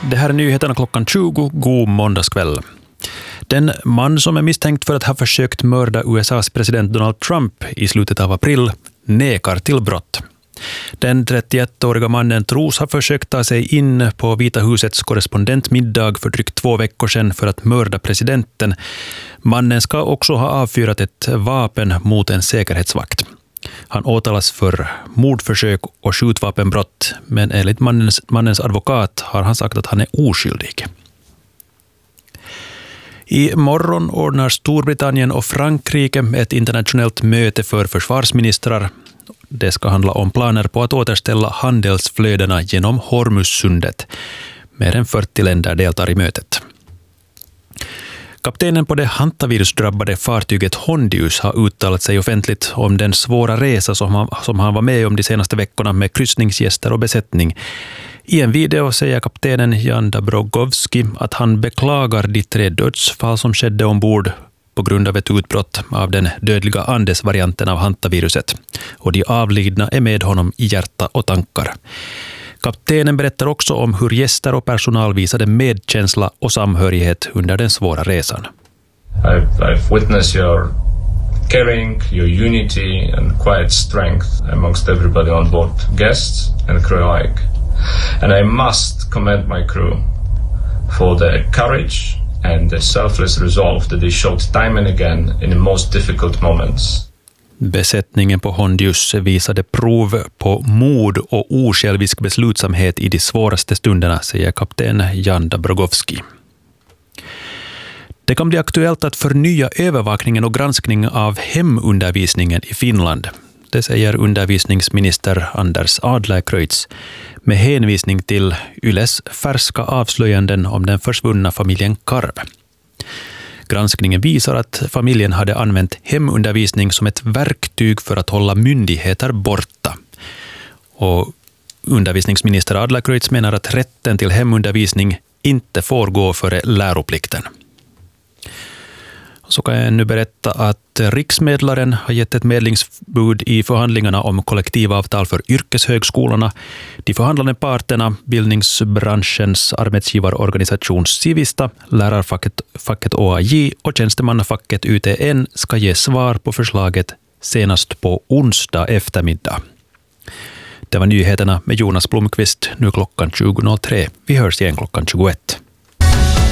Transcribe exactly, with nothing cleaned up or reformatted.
Det här är nyheterna klockan tjugo, god måndagskväll. Den man som är misstänkt för att ha försökt mörda U S A:s president Donald Trump i slutet av april nekar till brott. Den trettioettåriga mannen tros ha försökt ta sig in på Vita husets korrespondentmiddag för drygt två veckor sedan för att mörda presidenten. Mannen ska också ha avfyrat ett vapen mot en säkerhetsvakt. Han åtalas för mordförsök och skjutvapenbrott, men enligt mannens, mannens advokat har han sagt att han är oskyldig. I morgon ordnar Storbritannien och Frankrike ett internationellt möte för försvarsministrar. Det ska handla om planer på att återställa handelsflödena genom Hormuzsundet. Mer än fyrtio länder deltar i mötet. Kaptenen på det hantavirusdrabbade fartyget Hondius har uttalat sig offentligt om den svåra resa som han, som han var med om de senaste veckorna med kryssningsgäster och besättning. I en video säger kaptenen Jan Dabrowski att han beklagar de tre dödsfall som skedde ombord på grund av ett utbrott av den dödliga Andes-varianten av hantaviruset. Och de avlidna är med honom i hjärta och tankar. Kaptenen berättar också om hur gäster och personal visade medkänsla och samhörighet under den svåra resan. I've, I've witnessed your caring, your unity and quiet strength amongst everybody on board, guests and crew alike. And I must commend my crew for their courage and the selfless resolve that they showed time and again in the most difficult moments. Besättningen på Hondius visade prov på mod och osjälvisk beslutsamhet i de svåraste stunderna, säger kapten Jan Dabrowski. Det kan bli aktuellt att förnya övervakningen och granskning av hemundervisningen i Finland. Det säger undervisningsminister Anders Adlercreutz med hänvisning till Yles färska avslöjanden om den försvunna familjen Karv. Granskningen visar att familjen hade använt hemundervisning som ett verktyg för att hålla myndigheter borta. Och undervisningsminister Adlercreutz menar att rätten till hemundervisning inte får gå före läroplikten. Så kan jag nu berätta att riksmedlaren har gett ett medlingsbud i förhandlingarna om kollektivavtal för yrkeshögskolorna. De förhandlande parterna, bildningsbranschens arbetsgivarorganisation Civista, lärarfacket facket O A J och tjänstemannafacket U T N ska ge svar på förslaget senast på onsdag eftermiddag. Det var nyheterna med Jonas Blomqvist, nu klockan tjugo noll tre. Vi hörs igen klockan tjugoett.